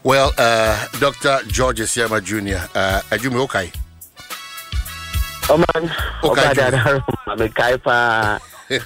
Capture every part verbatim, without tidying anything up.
Well, uh, Doctor George Esiama Junior, uh, Ajumi okay? Oh man, okay, I'm a kaipa.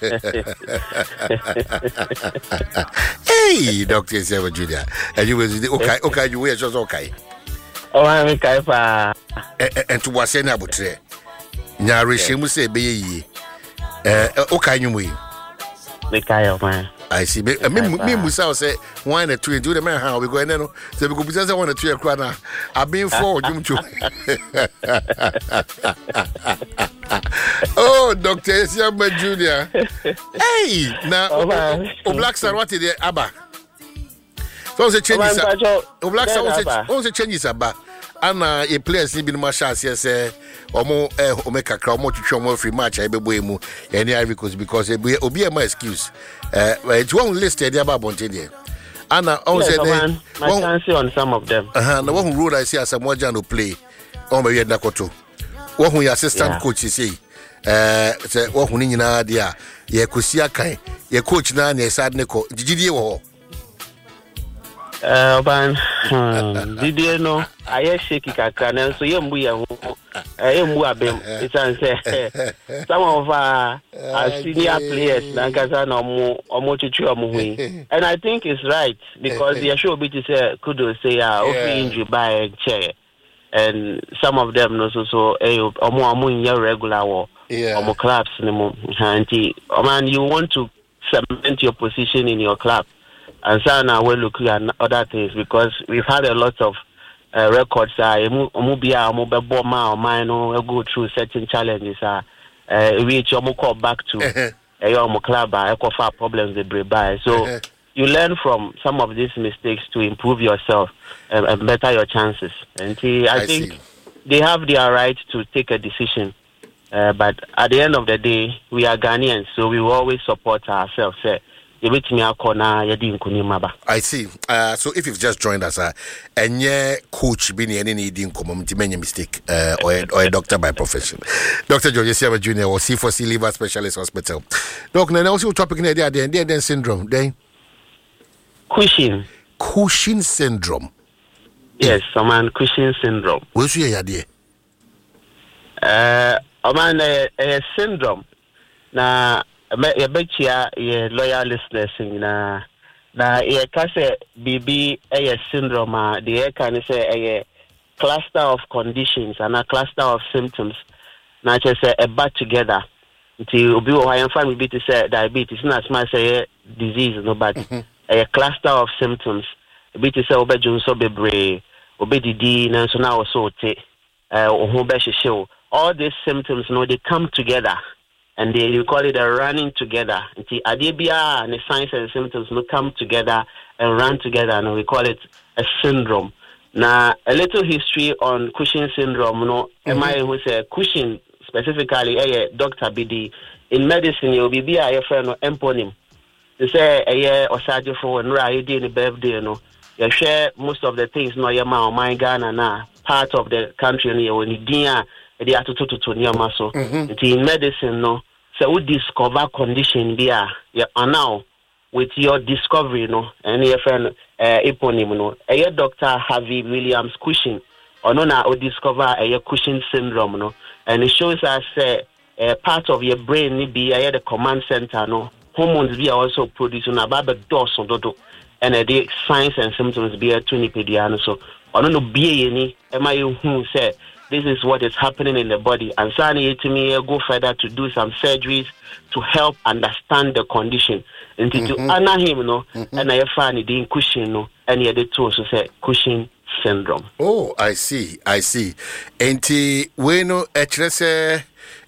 Hey, Doctor Esiama Junior, and you was okay, okay, you were just okay. Oh, I'm a kaipa. And to was saying about it. Nyari shemu say be ye. Uh, okay, you mean? The kaya man. I see. Me, me, me, Musa say one or two. Do the man how we go in there? So because because I want to two a crana. I've been for you too. Oh, Doctor Esiama Junior. Hey, now o Black Star what is the Abba? So say changes. O Black Star what say changes Abba. Ana a players ni bi no ma chance say omo eh o make kakra omo twetwe omo free match ai bebo emu any Ivory Coast because obi e my excuse eh it won't list the about bonte there ana on say my chance on some of them uh na one road I see as Samoa no play on me yed nakoto wo hu your assistant yeah. coach say eh say wo hu ni nyina de a ye kosi akan ye coach na na sad ne ko gigidie wo Uh, ban, did you know? I shake kakran, so you mbu ya hu. Eh, mbu abem. It's say some of our, our senior players, na kasa na omo omo chuchu omo hui. And I think it's right because they show bit to say kudos say ah, okay injury by chair, and some of them no so so eh omo omo in regular war. Omo clubs ni mo. Anti, man, you want to cement your position in your club. And so now we're looking at other things because we've had a lot of uh, records. I move go through certain challenges. Uh, we call back to a club. I far problems they bring by. So you learn from some of these mistakes to improve yourself and, and better your chances. And see, I, I think see. They have their right to take a decision. Uh, but at the end of the day, we are Ghanaians, so we will always support ourselves. Uh, I see. Uh, so if you've just joined us, uh, and yeah, coach being any needing community many mistake, uh, or a, or a doctor by profession, Doctor George Esiama Junior or C four C liver specialist hospital. Doc, now also topic in the day, then then syndrome, then Cushing. Cushing syndrome. Yes, some man Cushing syndrome. What's your idea? Uh, a man a, a syndrome. Na. A bet ya loyal listeners na na ye kase bibi a syndrome uh, the can say a cluster of conditions and a cluster of symptoms na just say a bat together until obi o high fan be to say diabetes na smart say disease no but a cluster of symptoms be to say obejo so bebre obedidi na so na so te eh o be show all these symptoms no they come together. And they you call it a running together. The adebia and the signs and symptoms will come together and run together, and we call it a syndrome. Now, a little history on Cushing syndrome. No, am I who say Cushing specifically? A Doctor B D in medicine, you will be a friend of emponym. They say a year or so for when you did the birthday. No, you share most of the things. No, your mom, my Ghana, na part of the country. You when you dia. They are to to to near muscle. In medicine, no. So we discover condition there. Yeah, and now with your discovery, you know, and your friend uh, eponym, you know, a Doctor Harvey Williams Cushing, or no, now we discover a Cushing syndrome, you know, and it shows us uh, a part of your brain maybe a the command center, no, hormones be also producing about the dose of dodo, and uh, the signs and symptoms be a tunipediano. So I don't know, be any, am I who say. This is what is happening in the body. And so I need to me go further to do some surgeries to help understand the condition. And to mm-hmm. honor him, no, mm-hmm. and I find it in Cushing, no, and the other two also say Cushing syndrome. Oh, I see, I see. And we know a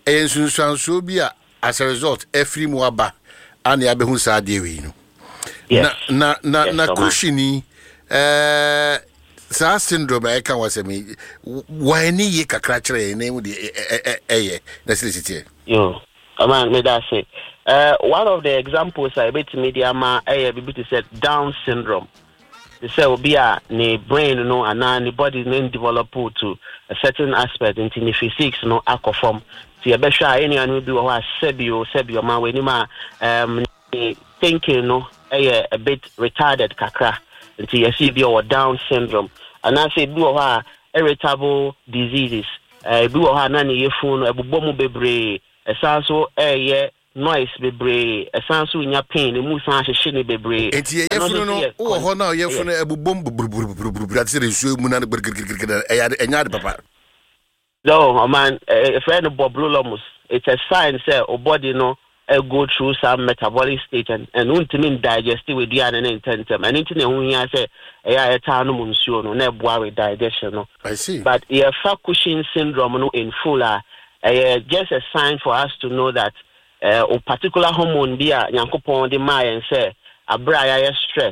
as a result, every moaba and the Abehu Sadi. Yes. Na na yes, na so Cushing, uh, Sa syndrome I can was me. Why ni ye kakrachre name with the eh necessity. Yo, man, me that say. Uh, one of the examples I bet media ma eh be to say Down syndrome. They say obi a ne brain no and na body no develop to a certain aspect in the physics no accoform. So you be sure anyone will be what sebio sebio ma we ni ma um thinking no eh a bit retarded kakra. nti yɛsi bi or Down syndrome and I say bi wɔ irritable diseases eh bi wɔ na ne yefun no ebobɔ mu bebree ɛsan so ɛyɛ noise bebree ɛsan so nya pain emu san hyehye ne bebree enti yefun no wɔ hɔ na yefun no ebobɔ bubububububu ati resuo mu na gbirgbirgbir ɛya ɛnya de papa no man a friend of Bobulomus it's a sign say o body no uh, go through some metabolic state and and untimi digest with the and intentem and into hu here say ɛya ɛta no munsuo no na ɛboa with digestion no I see but yeah Cushing syndrome no in full uh, uh, just a sign for us to know that uh, a particular hormone bi a Nyankopɔn de ma yɛn sɛ abra ya stressed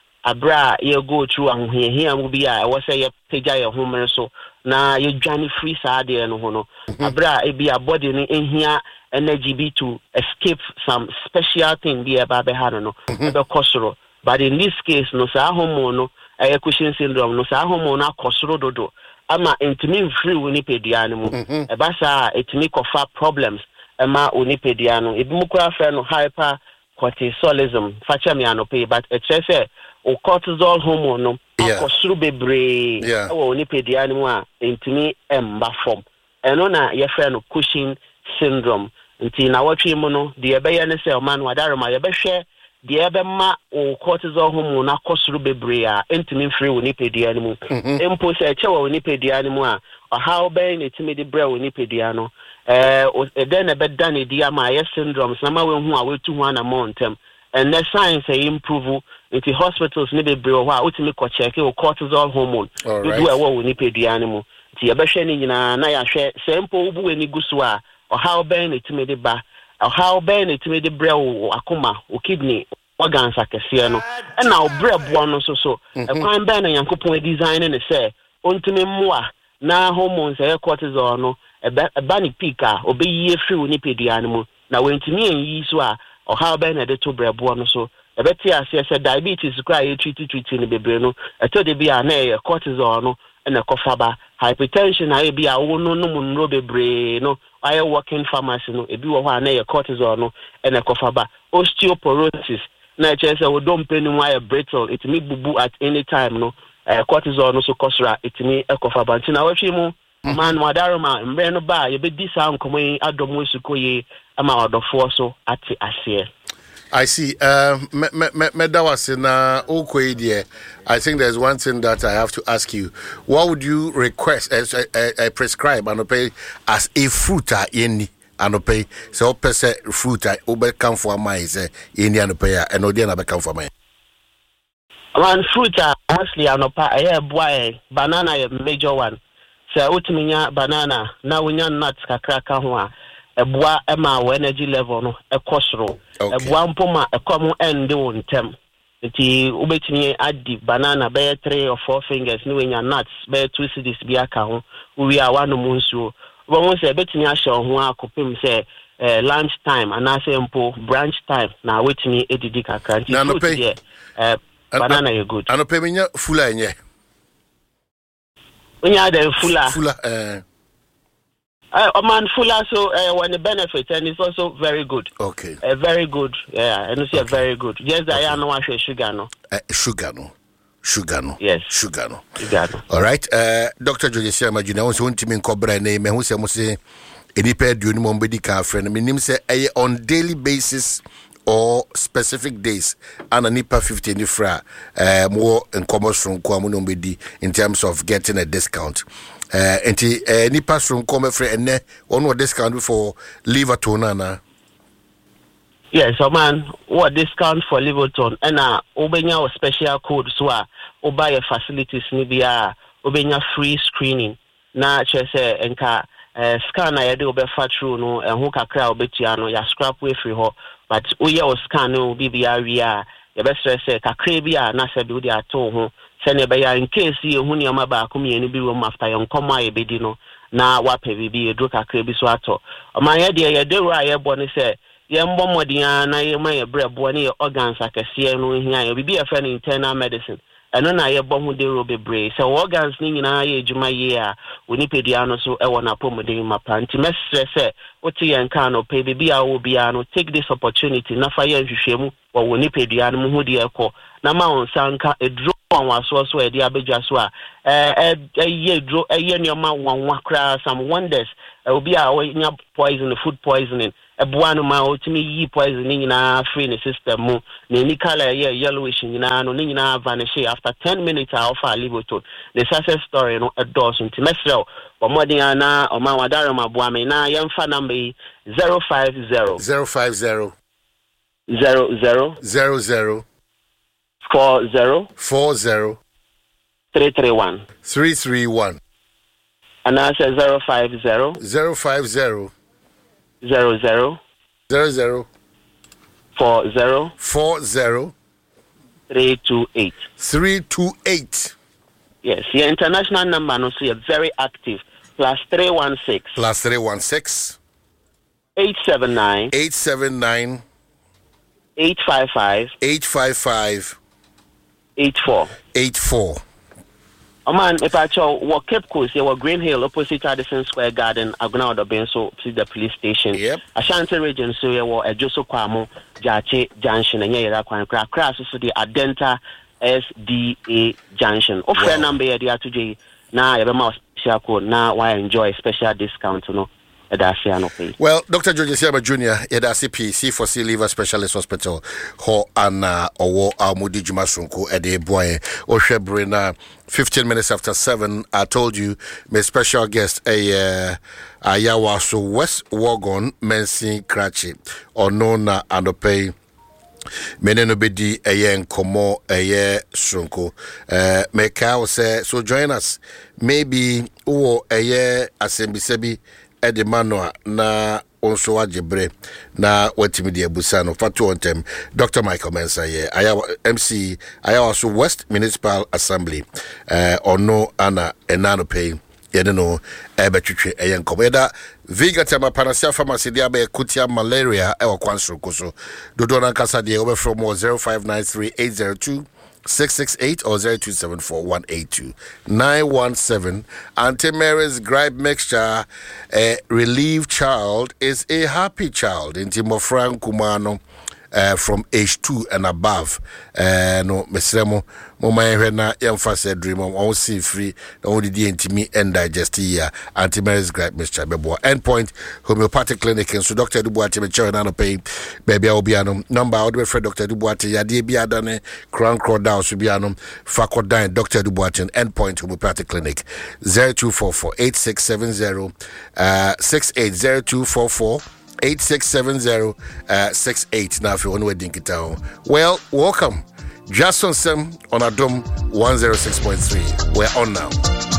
abra ye go through ahohiahia mu bi a ɛwɔ sɛ yɛ pagya yɛ homere so na ye dwane free saa de no ho no abra e bi a body no ehia energy bi to escape some special thing bi e ba be ha no e be kosoro but in this case no saa hormone no ɛyɛ Cushing syndrome no saa hormone no akosoro dodo ama intimi free woni pedua no mu e ba saa etimi kofa problems ema oni pedua no e bi mu kura frɛ no hyper cortisolism facha me anope but e kyerɛ sɛ o cortisol hormone no akosoro bebree e wo oni pedua no mu a intimi emba form eno na ye frɛ no Cushing syndrome nti na watwe mu no de ebɛyɛ ne sɛ man wadaroma ye bɛhwɛ de ebɛma o cortisol hormone akosoro bebree a intimi free wo ni pedua no mu empo sɛ ɛkyɛ wo ni pedua no mu a ɔhaw bɛn ne timi de brɛ wo ni pedua no eh then e bɛda ne di ama ye syndromes na ma we hu a wetu hu ana montem and the science e improve into hospitals ne bebree ho a otimi ko check o cortisol hormone do do e wo ni pedua ne mu ti ye behwe ne nyina na ya hwe sempo ubu eni gusu a o how ben ne timi de ba o how ben ne timi de bre o akoma o kidney organs akese no e na o bre bo no so so e kwan ben na Yankopon design ne se ontimi moa na hormones e cortisol no e ba ni peak a obeyi free ni pedua ne mu na wentimi enyi so a or how ben na de to bre bo no so e beti ase se diabetes kwa e treat treat ni bebre no e to de bia na e cortisol no na kofaba hypertension na e bia wo no no munro bebre no aye working pharmacy no e bi wo ho na e cortisol no na kofaba osteoporosis na e che se wo dompe ni mu aye brittle it me bubu at any time no uh, cortisol no so kosra it me e kofaba ntina wo hwe mu man wadaroma mbre no ba ye be di sa nkomo yi adomo sukoye ama odofo so ati ase. I see. Uh, me me me me that was in uh, Okoye. I think there's one thing that I have to ask you. What would you request as a, a, a prescribe and pay as a fruit any and pay so per se fruit I over come for my say any and pay and no then come for my. One fruit mostly and pa I boy banana a major one. So utiminya banana na unya nuts kakraka ho eboa ema wo energy level no ekosoro eboa mpoma ekomo ende wontem nti ubetini adi banana be three or four fingers ni wenya nuts be two cedis bi aka ho wi a wanu munsuo wo won se betini ahye ho akopem se lunch time ana se mpo brunch time na wetini edidi kakra nti fruit eh banana you good anope menya fula enye unya de fula fula eh Uh, a man fuller so uh, when the benefit and it's also very good. Okay. Uh, very good. Yeah, and it's okay. Very good. Yes, okay. I know what sugar no. Uh, sugar no. Sugar no. Yes. Sugar no. Sugar no. All right. Uh, Doctor Joyce Amajuna wants to me cobra name who say must say any pair do no medical friend. I mean him say on daily basis or specific days and a nipa fifty nifra uh more in commerce from Kwamuno Bedi in terms of getting a discount. Uh, enti uh, nipa from come free and one more discount for Liverton na. Yes, so man, what discount for Liverton and uh obenya a special code so uh oba your facilities ni bia obenya free screening na che say enka uh, scan na yede obefa through no ehun kakra obetua no ya scrap way free ho but oye o scan no bibia wi a ye be stress say kakra bia na se bi odi ato ho sene be ya in case ye hu ne ma ba akom ye ni bi wo after yon komo aye bedi no na wa pe bibi edro kakra bi so ato o man ye de ye de ra ye bo ne say ye mbɔ mɔden na ye ma ye brɛboa ne ye organs akɛseɛ no hia ye bibi efa ne internal medicine ɛno na ye bɔ ho de ro bebree sɛ organs ni nyina ye adwuma ye a onipedua no so ɛwɔ na pomɔden ma pa nti mesrɛ sɛ wote ye nka no pe bibi a wo bia no take this opportunity na fa ye nhwehwɛmu wɔ onipedua no mu ho de ɛkɔ na ma on sanka edro on was so a dia bejaswa eh eh ye dro eh ye nyoma wanwa kra some wonders obi a nya poison food poisoning ebuanu ma otimi yi poisoning na free in the system mu na any color ye yellowish nyina no nyina vanish after ten minutes I offer livoto the success story no endorse nti mesrel omodin ana o ma wadare ma boa me na yemfa number zero five zero zero five zero zero zero zero zero four zero four zero three three one three three one and I say zero five zero zero five zero zero zero zero zero four zero four zero three two eight three two eight. Yes, your international number no so you're very active. Plus three one six plus three one six eight seven nine eight seven nine eight five five eight five five eight four eight four. Oh man, if I show what Cape Coast, you were Green Hill opposite Addison Square Garden, Aguna the Benso, see the police station. Yep. Ashanti region, so you were a Joso Kwamo, Jache Junction, and yeah, that crack crash to the Adenta S D A Junction. Offer number here, dear today. Now, you have a special code. Now, why enjoy special discount? You know. Well, Doctor George Siaba Junior, Yedasi P C for C Liver Specialist Hospital, Ho Anna Owo Almudi Jumasunku, Ede Boy, Oshebrina, fifteen minutes after seven. I told you, my special guest, a Ayawa so West Wagon, Mensi Krachi, or Nona Andopay. Meneno bedi eye nkomo eye sunko eh meka wo say so join us maybe wo eye asembisebi ede manoa na onso ajebre na watimi de abusa no fatu ontem Doctor Michael Mensah ye aya M C aya so West Municipal Assembly eh ono ana enano pay yede no ebetwetwe eye nkomo eda Vigatama Panacea Pharmacy dia be kutia malaria e wakwanso koso dodo na kasa de obe from zero five nine three eight zero two six six eight or zero two seven four one eight two nine one seven. Anti-Mary's gripe mixture uh, relieve child is a happy child in Timo Frank Kumano uh, from age two and above. Uh, no, Mesremo, Moma na emphasize dream on all see free, only the intimi and digest here. Anti-Mary's gripe mixture bebo endpoint homeopathic clinic and so Doctor Dubuati me chair na pay baby obiano number out be friend Doctor Dubuati ya de bia dane crown crow down so biano fakodan Doctor Dubuati endpoint homeopathic clinic zero two four four eight six seven zero uh six eight zero two four four eight six seven zero uh six eight. Now if you want to wedding it down, well, welcome. Just on some on Adom one oh six point three. We're on now.